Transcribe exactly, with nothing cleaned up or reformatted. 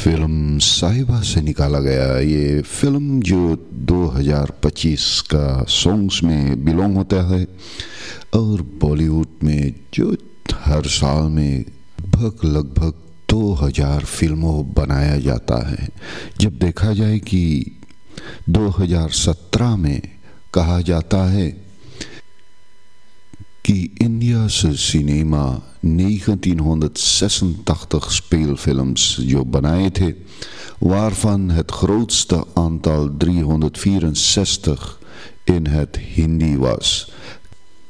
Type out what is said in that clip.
Film साहिबा से निकाला गया ये फिल्म जो दो हज़ार पच्चीस का सॉन्ग्स में बिलोंग होता है और बॉलीवुड में जो हर साल में लगभग लगभग दो हज़ार फिल्मों बनाया जाता है। जब देखा जाए कि दो हज़ार सत्रह में कहा जाता है कि India's cinema negentienhonderdzesentachtig speelfilms जो बनाए थे, waarvan het grootste aantal driehonderdvierenzestig in het Hindi was.